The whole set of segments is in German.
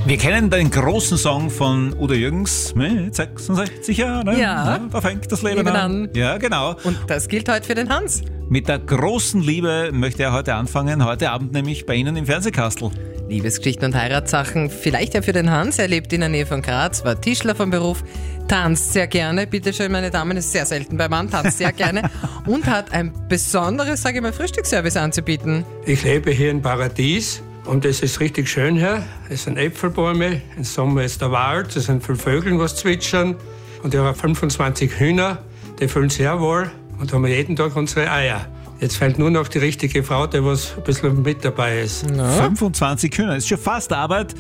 Wir kennen den großen Song von Udo Jürgens mit 66 Jahren. Ja. Da fängt das Leben an. Ja, genau. Und das gilt heute für den Hans. Mit der großen Liebe möchte er heute anfangen. Heute Abend nämlich bei Ihnen im Fernsehkastel. Liebesgeschichten und Heiratssachen, vielleicht ja für den Hans. Er lebt in der Nähe von Graz, war Tischler vom Beruf, tanzt sehr gerne. Bitte schön, meine Damen, ist sehr selten beim Mann, tanzt sehr gerne und hat ein besonderes, sage ich mal, Frühstücksservice anzubieten. Ich lebe hier in Paradies und es ist richtig schön hier. Es sind Äpfelbäume, im Sommer ist der Wald, es sind viele Vögel, was zwitschern. Und ich habe 25 Hühner, die fühlen sehr wohl und haben jeden Tag unsere Eier. Jetzt fehlt nur noch die richtige Frau, die was ein bisschen mit dabei ist. Ja. 25 Hühner, ist schon fast Arbeit.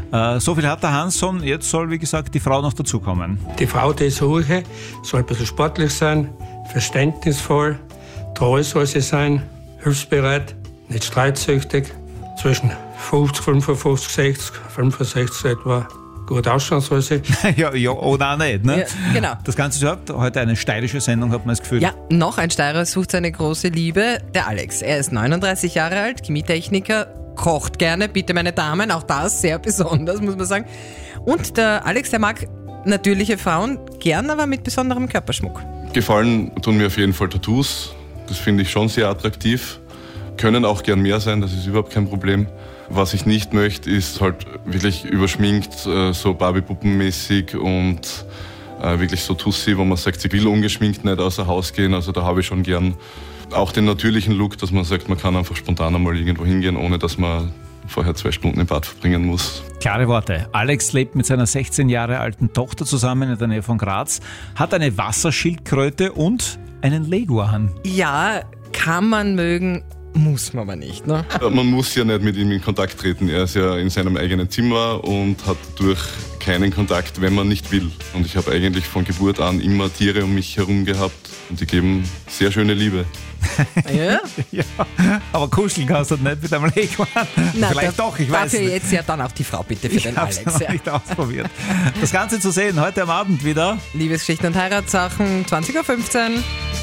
So viel hat der Hans schon. Jetzt soll, wie gesagt, die Frau noch dazukommen. Die Frau, die ich suche, soll ein bisschen sportlich sein, verständnisvoll, treu soll sie sein, hilfsbereit, nicht streitsüchtig, zwischen 50, 55, 60, 65 etwa. Gut ausschauen soll sie. ja, oder auch nicht, ne? Ja, genau. Das Ganze ist überhaupt heute eine steirische Sendung, hat man das Gefühl. Ja, noch ein Steirer sucht seine große Liebe, der Alex. Er ist 39 Jahre alt, Chemietechniker, kocht gerne, bitte meine Damen, auch das sehr besonders, muss man sagen. Und der Alex, der mag natürliche Frauen, gern aber mit besonderem Körperschmuck. Gefallen tun mir auf jeden Fall Tattoos, das finde ich schon sehr attraktiv. Können auch gern mehr sein, das ist überhaupt kein Problem. Was ich nicht möchte, ist halt wirklich überschminkt, so Barbie-Puppenmäßig und wirklich so Tussi, wo man sagt, sie will ungeschminkt nicht außer Haus gehen. Also da habe ich schon gern auch den natürlichen Look, dass man sagt, man kann einfach spontan einmal irgendwo hingehen, ohne dass man vorher 2 Stunden im Bad verbringen muss. Klare Worte. Alex lebt mit seiner 16 Jahre alten Tochter zusammen in der Nähe von Graz, hat eine Wasserschildkröte und einen Leguan. Ja, kann man mögen, muss man aber nicht, ne? Man muss ja nicht mit ihm in Kontakt treten. Er ist ja in seinem eigenen Zimmer und hat durch keinen Kontakt, wenn man nicht will. Und ich habe eigentlich von Geburt an immer Tiere um mich herum gehabt und die geben sehr schöne Liebe. Ja? Ja, aber kuscheln kannst du nicht mit einem Leguan. Vielleicht doch, ich weiß dafür nicht. jetzt ja dann auch die Frau bitte für Ich den habe es Alex. noch nicht ausprobiert. Das Ganze zu sehen heute am Abend wieder. Liebesgeschichten und Heiratssachen, 20.15 Uhr.